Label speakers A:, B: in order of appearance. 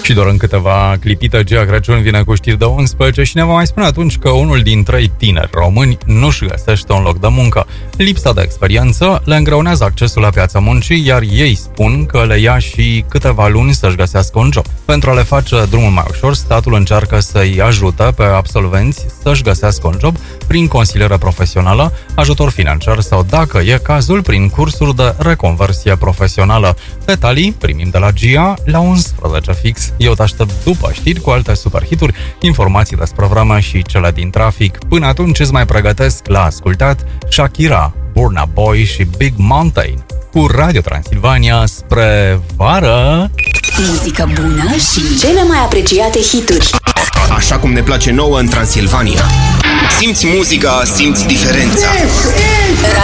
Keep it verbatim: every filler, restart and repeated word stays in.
A: Și doar în câteva clipite, Gia Crăciun vine cu știri de unsprezece și ne va mai spune atunci că unul din trei tineri români nu-și găsește un loc de muncă. Lipsa de experiență le îngreunează accesul la piața muncii, iar ei spun că le ia și câteva luni să-și găsească un job. Pentru a le face drumul mai ușor, statul încearcă să-i ajute pe absolvenți să-și găsească un job prin consiliere profesională, ajutor financiar sau, dacă e cazul, prin cursuri de reconversie profesională. Detalii primim de la Gia la unsprezece fix. Eu te aștept după știri cu alte superhituri, informații despre vreme și cele din trafic. Până atunci îți mai pregătesc la ascultat Shakira, Burna Boy și Big Mountain cu Radio Transilvania spre vară.
B: Muzică bună și cele mai apreciate hituri.
C: Așa cum ne place nouă în Transilvania. Simți muzica, simți diferența.